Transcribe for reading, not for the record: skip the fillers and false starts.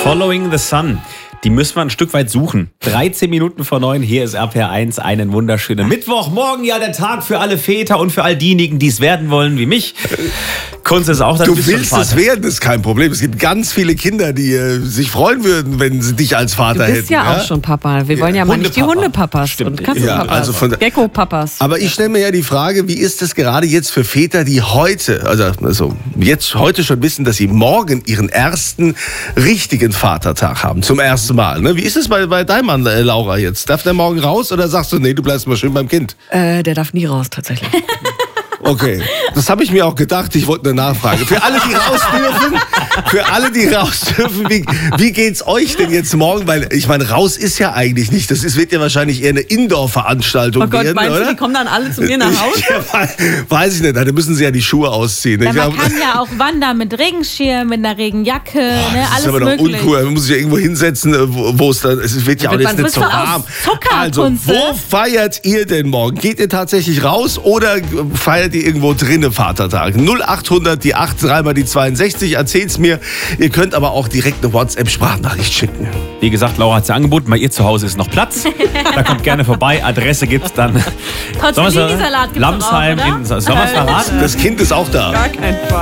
Following the Sun. Die müssen wir ein Stück weit suchen. 13 Minuten vor 9, hier ist RPR1. Einen wunderschönen Mittwochmorgen. Ja, der Tag für alle Väter und für all diejenigen, die es werden wollen, wie mich. Kunst ist auch, du willst es werden, ist kein Problem. Es gibt ganz viele Kinder, die sich freuen würden, wenn sie dich als Vater hätten. Du bist ja auch schon Papa. Wir wollen ja mal nicht die Hundepapas und Katzenpapas, Gecko-Papas. Aber ich stelle mir ja die Frage, wie ist es gerade jetzt für Väter, die heute schon wissen, dass sie morgen ihren ersten richtigen Vatertag haben, zum ersten Mal. Ne? Wie ist es bei deinem Mann, Laura, jetzt? Darf der morgen raus oder sagst du, nee, du bleibst mal schön beim Kind? Der darf nie raus, tatsächlich. Okay, das habe ich mir auch gedacht. Ich wollte eine Nachfrage. Für alle, die raus dürfen, wie geht's euch denn jetzt morgen? Weil ich meine, raus ist ja eigentlich nicht. Wird ja wahrscheinlich eher eine Indoor-Veranstaltung werden, meinst oder? Du, die kommen dann alle zu mir nach Hause? Ja, weiß ich nicht. Da müssen sie ja die Schuhe ausziehen. Ja, man kann ja auch wandern mit Regenschirm, mit einer Regenjacke, alles das ist aber möglich. doch uncool. Man muss sich ja irgendwo hinsetzen, wo es dann. Es wird ja auch jetzt nicht so warm. Also, wo feiert ihr denn morgen? Geht ihr tatsächlich raus oder feiert ihr irgendwo drinnen Vatertag? 0800 die 8 3 mal die 62. Erzählt's mir. Ihr könnt aber auch direkt eine WhatsApp-Sprachnachricht schicken. Wie gesagt, Laura hat es ja angeboten. Bei ihr zu Hause ist noch Platz. Da kommt gerne vorbei. Adresse gibt's dann. Tortellini-Salat gibt's Lamsheim auch, oder? in Sommersverrat. Das Kind ist auch da. Gar kein Fall.